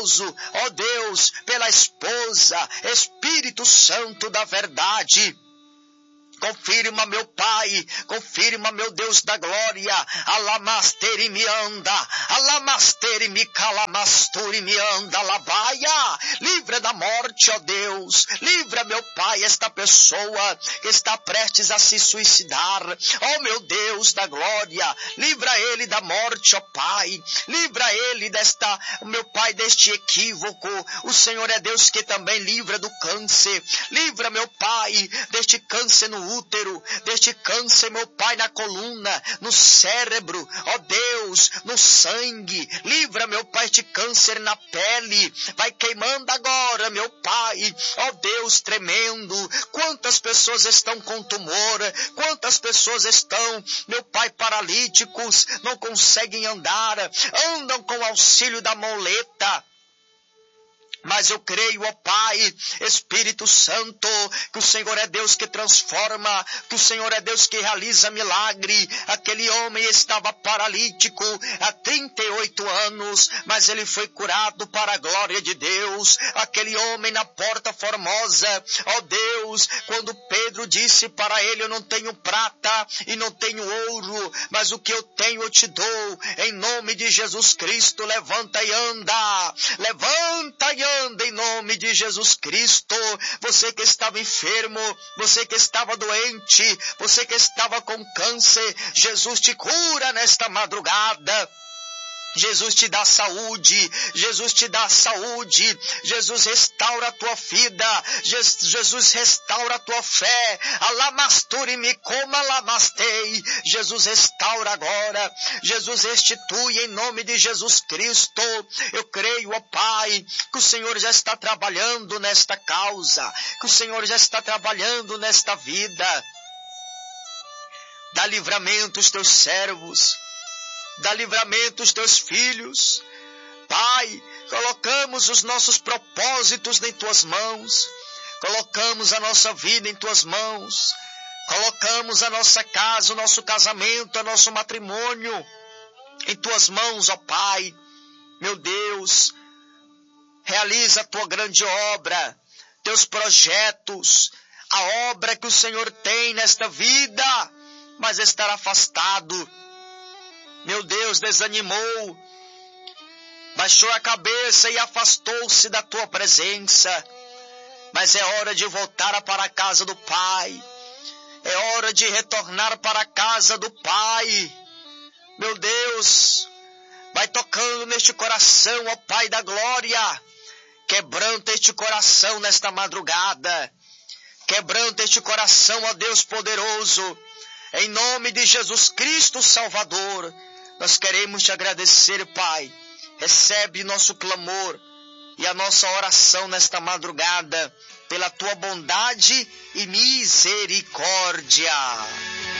esposo, ó Deus, pela esposa, Espírito Santo da verdade. Confirma, meu Pai, confirma, meu Deus da glória. Alamasteri me anda, alamasteri me calamasturi me anda, labaia. Livra da morte, ó Deus. Livra, meu Pai, esta pessoa que está prestes a se suicidar. Ó meu Deus da glória, livra ele da morte, ó Pai. Livra ele meu Pai, deste equívoco. O Senhor é Deus que também livra do câncer. Livra, meu Pai, deste câncer no útero, deste câncer, meu Pai, na coluna, no cérebro, ó Deus, no sangue. Livra, meu Pai, este câncer na pele. Vai queimando agora, meu Pai, ó Deus tremendo. Quantas pessoas estão com tumor, quantas pessoas estão, meu Pai, paralíticos, não conseguem andar, andam com o auxílio da muleta. Mas eu creio, ó Pai, Espírito Santo, que o Senhor é Deus que transforma, que o Senhor é Deus que realiza milagre. Aquele homem estava paralítico há 38 anos, mas ele foi curado para a glória de Deus. Aquele homem na Porta Formosa, ó Deus, quando Pedro disse para ele, eu não tenho prata e não tenho ouro, mas o que eu tenho eu te dou. Em nome de Jesus Cristo, levanta e anda, levanta e anda em nome de Jesus Cristo. Você que estava enfermo, você que estava doente, você que estava com câncer, Jesus te cura nesta madrugada. Jesus te dá saúde, Jesus te dá saúde, Jesus restaura a tua vida, Jesus restaura a tua fé, alamasturi me como alamastei, Jesus restaura agora, Jesus restitui em nome de Jesus Cristo. Eu creio, ó Pai, que o Senhor já está trabalhando nesta causa, que o Senhor já está trabalhando nesta vida. Dá livramento aos teus servos, dá livramento aos teus filhos. Pai, colocamos os nossos propósitos em tuas mãos, colocamos a nossa vida em tuas mãos, colocamos a nossa casa, o nosso casamento, o nosso matrimônio em tuas mãos, ó Pai. Meu Deus, realiza a tua grande obra, teus projetos, a obra que o Senhor tem nesta vida, mas estar afastado. Meu Deus, desanimou, baixou a cabeça e afastou-se da tua presença. Mas é hora de voltar para a casa do Pai. É hora de retornar para a casa do Pai. Meu Deus, vai tocando neste coração, ó Pai da glória. Quebranta este coração nesta madrugada. Quebranta este coração, ó Deus poderoso. Em nome de Jesus Cristo Salvador, nós queremos te agradecer, Pai. Recebe nosso clamor e a nossa oração nesta madrugada, pela tua bondade e misericórdia.